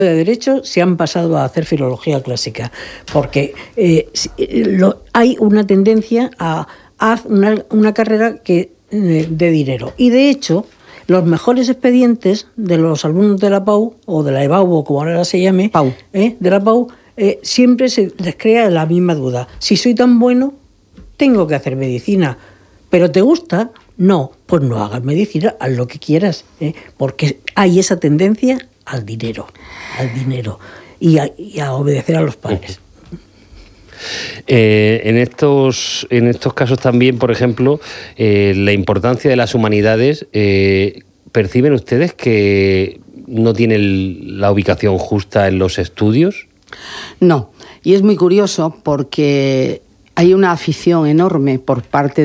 de Derecho se han pasado a hacer filología clásica, porque hay una tendencia a una carrera de dinero. Y de hecho, los mejores expedientes de los alumnos de la PAU, o de la EBAU, o como ahora se llame, PAU. De la PAU, siempre se les crea la misma duda. Si soy tan bueno, tengo que hacer medicina. ¿Pero te gusta? No, pues no hagas medicina, haz lo que quieras, porque hay esa tendencia al dinero y a obedecer a los padres. En estos casos también, por ejemplo, la importancia de las humanidades, ¿perciben ustedes que no tienen la ubicación justa en los estudios? No, y es muy curioso porque hay una afición enorme por parte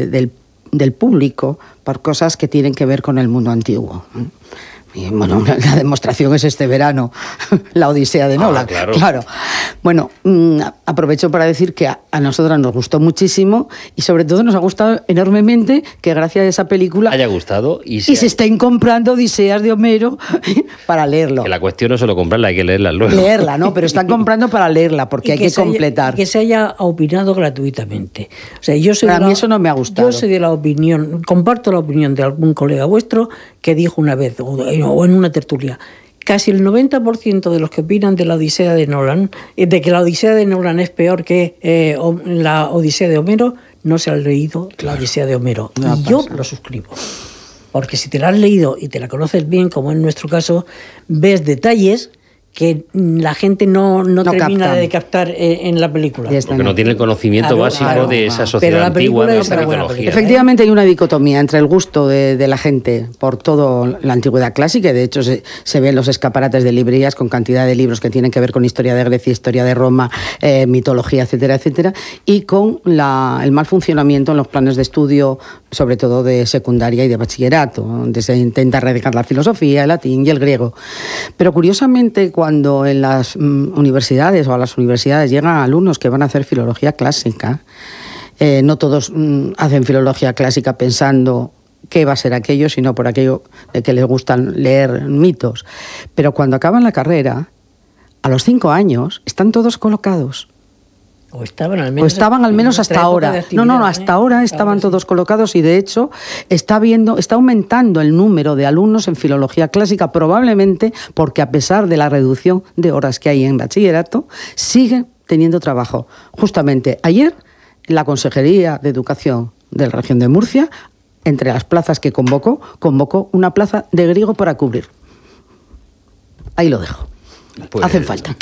del público por cosas que tienen que ver con el mundo antiguo. Y bueno, la demostración es este verano, la Odisea de Nolan. Claro. Bueno, aprovecho para decir que a nosotras nos gustó muchísimo y sobre todo nos ha gustado enormemente que gracias a esa película haya gustado y se estén comprando Odiseas de Homero para leerlo. Que la cuestión no es solo comprarla, hay que leerla luego. Leerla, ¿no? Pero están comprando para leerla porque hay que completar. Que se haya opinado gratuitamente. O sea, a mí eso no me ha gustado. Yo soy de la opinión, comparto la opinión de algún colega vuestro que dijo una vez, o en una tertulia, casi el 90% de los que opinan de la Odisea de Nolan, de que la Odisea de Nolan es peor que la Odisea de Homero, no se han leído la Odisea de Homero. Y yo lo suscribo. Porque si te la has leído y te la conoces bien, como en nuestro caso, ves detalles que la gente no termina de captar en la película. Porque no tiene el conocimiento básico de esa sociedad antigua, de esa mitología. Efectivamente hay una dicotomía entre el gusto de la gente por toda la antigüedad clásica, y de hecho se ven los escaparates de librerías con cantidad de libros que tienen que ver con historia de Grecia, historia de Roma, mitología, etcétera, etcétera, y con el mal funcionamiento en los planes de estudio, sobre todo de secundaria y de bachillerato, donde se intenta erradicar la filosofía, el latín y el griego. Pero curiosamente, cuando en las universidades o a las universidades llegan alumnos que van a hacer filología clásica, no todos hacen filología clásica pensando qué va a ser aquello, sino por aquello de que les gustan leer mitos. Pero cuando acaban la carrera, a los 5 años, están todos colocados. O estaban al menos hasta ahora. No, hasta ahora estaban todos colocados y de hecho está aumentando el número de alumnos en filología clásica, probablemente porque a pesar de la reducción de horas que hay en bachillerato, siguen teniendo trabajo. Justamente ayer la Consejería de Educación de la región de Murcia, entre las plazas que convocó una plaza de griego para cubrir. Ahí lo dejo. Pues hacen falta.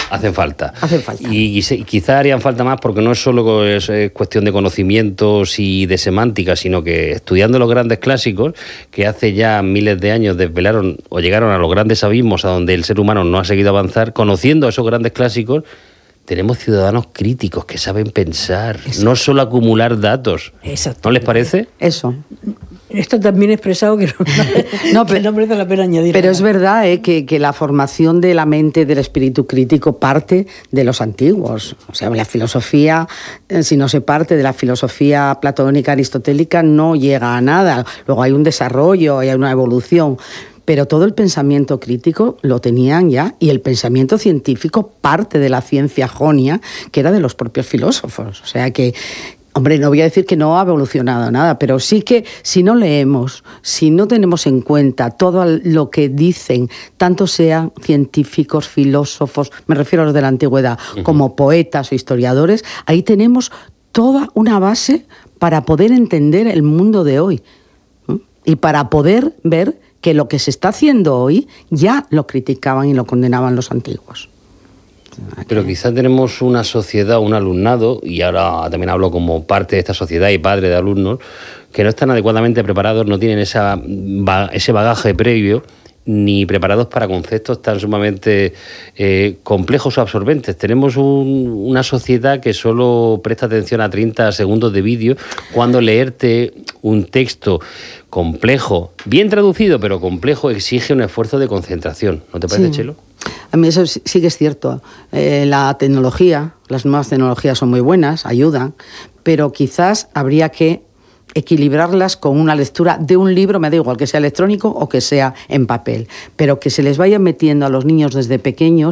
Y quizá harían falta más porque no es solo cuestión de conocimientos y de semántica, sino que estudiando los grandes clásicos, que hace ya miles de años desvelaron o llegaron a los grandes abismos a donde el ser humano no ha seguido avanzar, conociendo esos grandes clásicos, tenemos ciudadanos críticos que saben pensar, no solo acumular datos. ¿No les parece? Eso. Esto también he expresado que no merece la pena añadir. Pero es verdad que la formación de la mente, del espíritu crítico, parte de los antiguos. O sea, la filosofía, si no se parte de la filosofía platónica, aristotélica, no llega a nada. Luego hay un desarrollo, hay una evolución. Pero todo el pensamiento crítico lo tenían ya, y el pensamiento científico parte de la ciencia jonia, que era de los propios filósofos. O sea que, hombre, no voy a decir que no ha evolucionado nada, pero sí que si no leemos, si no tenemos en cuenta todo lo que dicen, tanto sean científicos, filósofos, me refiero a los de la antigüedad, como poetas o historiadores, ahí tenemos toda una base para poder entender el mundo de hoy, y para poder ver que lo que se está haciendo hoy ya lo criticaban y lo condenaban los antiguos. Pero quizás tenemos una sociedad, un alumnado, y ahora también hablo como parte de esta sociedad y padre de alumnos, que no están adecuadamente preparados, no tienen ese bagaje previo, ni preparados para conceptos tan sumamente complejos o absorbentes. Tenemos una sociedad que solo presta atención a 30 segundos de vídeo, cuando leerte un texto complejo, bien traducido, pero complejo, exige un esfuerzo de concentración. ¿No te parece, sí, Chelo? A mí eso sí que es cierto. La tecnología, las nuevas tecnologías son muy buenas, ayudan, pero quizás habría que equilibrarlas con una lectura de un libro, me da igual que sea electrónico o que sea en papel, pero que se les vaya metiendo a los niños desde pequeños